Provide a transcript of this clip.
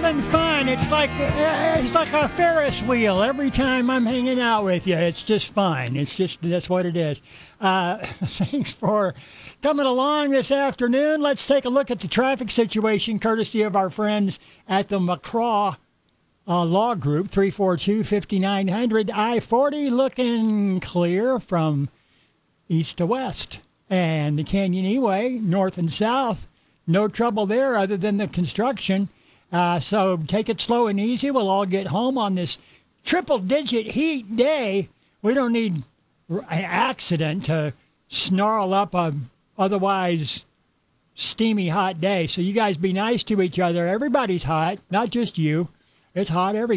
having fun. It's like a Ferris wheel. Every time I'm hanging out with you, it's just fun. That's what it is. Thanks for coming along this afternoon. Let's take a look at the traffic situation, courtesy of our friends at the McCraw Law Group, 342-5900 I-40, looking clear from east to west. And the Canyon E-Way, north and south, no trouble there other than the construction. So take it slow and easy. We'll all get home on this triple-digit heat day. We don't need an accident to snarl up a otherwise steamy hot day. So you guys be nice to each other. Everybody's hot, not just you. It's hot everywhere.